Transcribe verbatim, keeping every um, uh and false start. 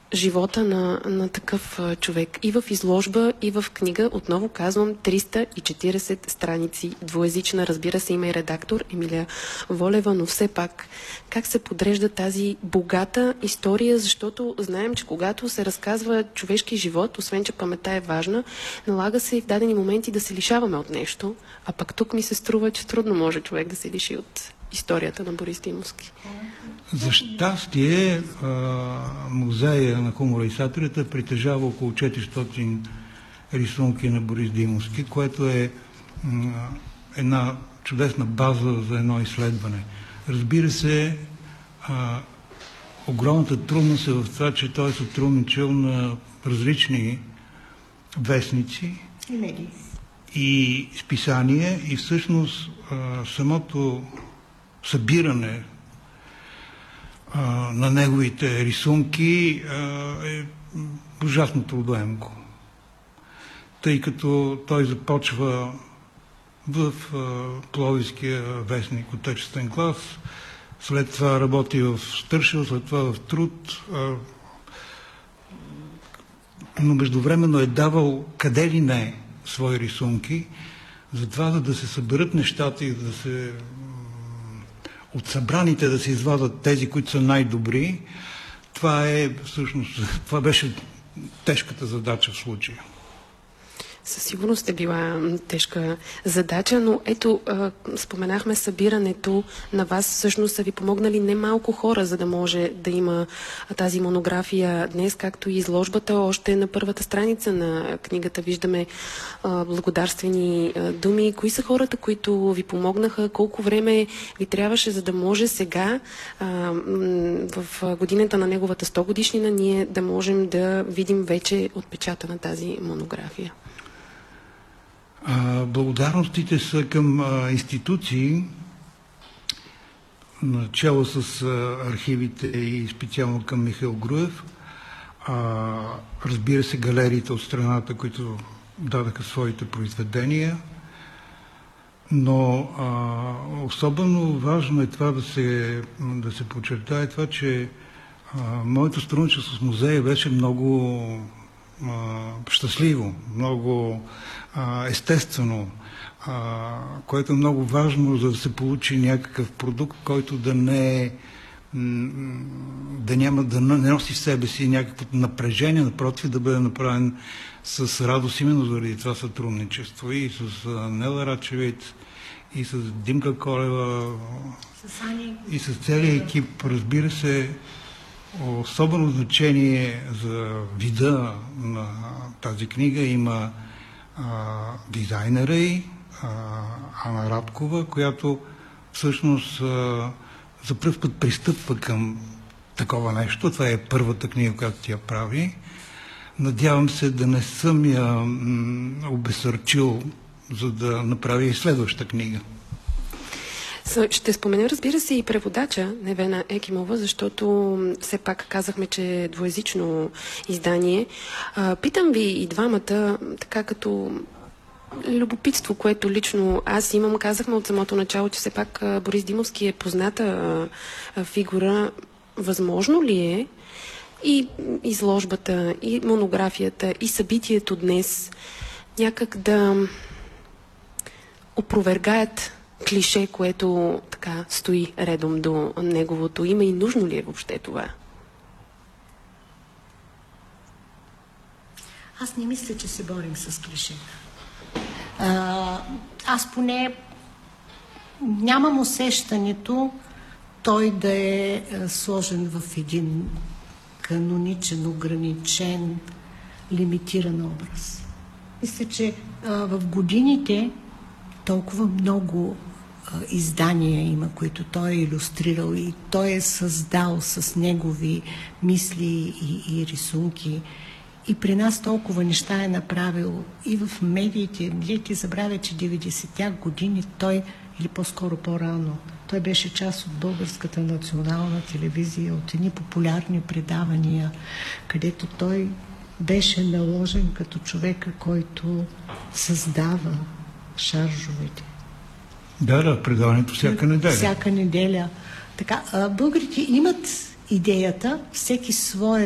живота на, на такъв а, човек. И в изложба, и в книга, отново казвам, триста и четиридесет страници, двуезична, разбира се, има и редактор Емилия Волева, но все пак как се подрежда тази богата история, защото знаем, че когато се разказва човешки живот, освен че паметта е важна, налага се и в дадени моменти да се лишаваме от нещо, а пък тук ми се струва, че трудно може човек да се лиши от историята на Борис Димовски. За щастие, музея на хумора и сатирата притежава около четиристотин рисунки на Борис Димовски, което е една чудесна база за едно изследване. Разбира се, огромната трудност е в това, че той е сътрудничал на различни вестници и медии и списания, и всъщност самото събиране а, на неговите рисунки а, е ужасно трудоемко. Тъй като той започва в а, Пловдивския вестник Отечествен глас, след това работи в Стършел, след това в Труд, а, но междувременно е давал къде ли не свои рисунки, затова за да се съберат нещата и да се от събраните да се извадат тези, които са най-добри, това е всъщност, това беше тежката задача в случая. Със сигурност е била тежка задача, но ето, споменахме събирането на вас. Всъщност са ви помогнали немалко хора, за да може да има тази монография днес, както и изложбата. Още на първата страница на книгата виждаме благодарствени думи. Кои са хората, които ви помогнаха? Колко време ви трябваше, за да може сега, в годината на неговата сто годишнина, ние да можем да видим вече отпечата на тази монография? Благодарностите са към а, институции, начало с а, архивите и специално към Михаил Груев. А, разбира се, галериите от страната, които дадаха своите произведения. Но а, особено важно е това да се, да се подчертае това, че а, моето сътрудничество с музея беше много а, щастливо, много а, естествено, а, което е много важно, за да се получи някакъв продукт, който да не е да няма да не носи в себе си някакво напрежение, напротив, да бъде направен с радост именно заради това сътрудничество и с Нела Рачевец, и с Димка Колева, с Ани, и с целият екип. Разбира се, особено значение за вида на тази книга има а, дизайнера й, а, Ана Радкова, която всъщност а, за пръв път пристъпва към такова нещо. Това е първата книга, която тя прави. Надявам се да не съм я м, обесърчил, за да направя и следваща книга. Ще спомена, разбира се, и преводача Невена Екимова, защото все пак казахме, че е двуезично издание. А, питам ви и двамата, така като любопитство, което лично аз имам. Казахме от самото начало, че все пак Борис Димовски е позната а, фигура. Възможно ли е и изложбата, и монографията, и събитието днес някак да опровергаят клише, което така стои редом до неговото име, и нужно ли е въобще това? Аз не мисля, че се борим с клише. А, аз поне нямам усещането той да е сложен в един каноничен, ограничен, лимитиран образ. Мисля, че а, в годините толкова много а, издания има, които той е илюстрирал и той е създал с негови мисли и, и рисунки. И при нас толкова неща е направил и в медиите. Ти забравя, че деветдесетте години той, или по-скоро по-рано, той беше част от Българската национална телевизия, от едни популярни предавания, където той беше наложен като човека, който създава шаржовете. Да, да, предаването всяка неделя. Всяка неделя. Така, българите имат идеята, всеки своя